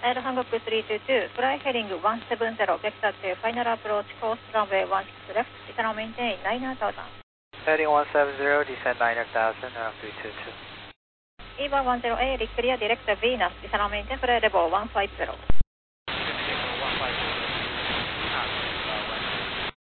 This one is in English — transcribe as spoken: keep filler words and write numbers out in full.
Air Hankook three two two, fly heading one seven zero, vector to final approach course runway one six left, descend maintain nine thousand. Heading one seven zero, descend nine thousand, around three two two. E one ten A, clear direct Venus, descend maintain flight level one five zero.